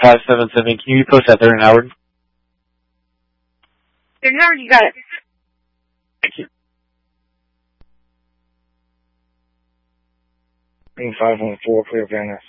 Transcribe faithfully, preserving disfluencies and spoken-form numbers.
five seven seven. Can you post that there in Howard? In Howard, you got it. Thank you. Green five one four, clear Van Ness.